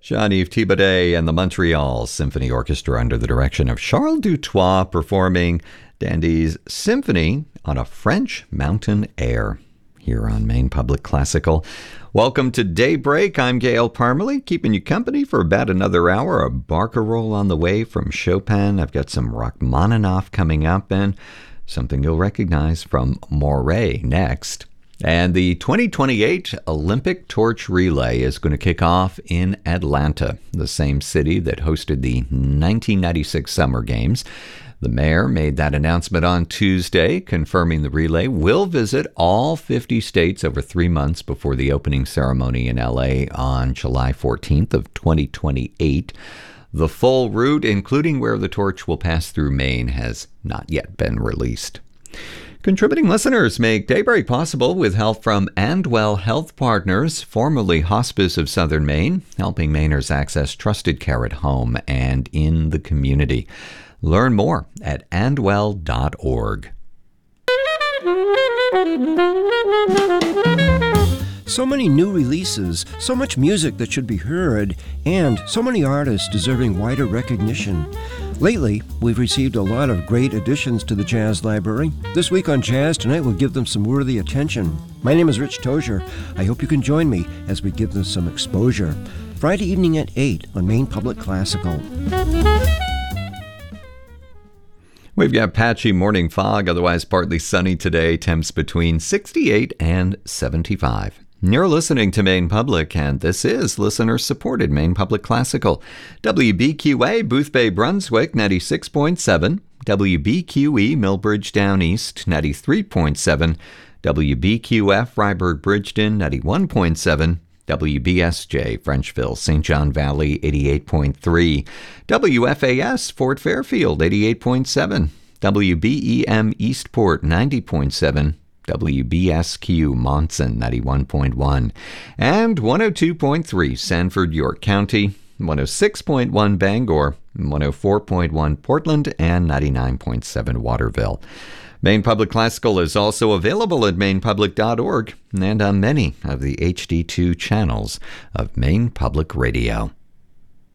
Jean-Yves Thibaudet and the Montreal Symphony Orchestra under the direction of Charles Dutoit performing Dandy's Symphony on a French mountain air here on Maine Public Classical. Welcome to Daybreak. I'm Gail Parmalee, keeping you company for about another hour. A barcarolle on the way from Chopin. I've got some Rachmaninoff coming up and something you'll recognize from Moret next. And the 2028 Olympic Torch Relay is going to kick off in Atlanta, the same city that hosted the 1996 Summer Games. The mayor made that announcement on Tuesday, confirming the relay will visit all 50 states over 3 months before the opening ceremony in LA on July 14th of 2028. The full route, including where the torch will pass through Maine, has not yet been released. Contributing listeners make Daybreak possible with help from Andwell Health Partners, formerly Hospice of Southern Maine, helping Mainers access trusted care at home and in the community. Learn more at andwell.org. So many new releases, so much music that should be heard, and so many artists deserving wider recognition. Lately, we've received a lot of great additions to the Jazz Library. This week on Jazz Tonight, we'll give them some worthy attention. My name is Rich Tozier. I hope you can join me as we give them some exposure. Friday evening at 8 on Maine Public Classical. We've got patchy morning fog, otherwise partly sunny today, temps between 68 and 75. You're listening to Maine Public, and this is listener-supported Maine Public Classical. WBQA, Boothbay, Brunswick, 96.7. WBQE, Millbridge Down East, 93.7. WBQF, Ryberg, Bridgeton, 91.7. WBSJ, Frenchville, St. John Valley, 88.3. WFAS, Fort Fairfield, 88.7. WBEM, Eastport, 90.7. WBSQ, Monson, 91.1. And 102.3, Sanford, York County, 106.1, Bangor, 104.1, Portland, and 99.7, Waterville. Maine Public Classical is also available at mainepublic.org and on many of the HD2 channels of Maine Public Radio.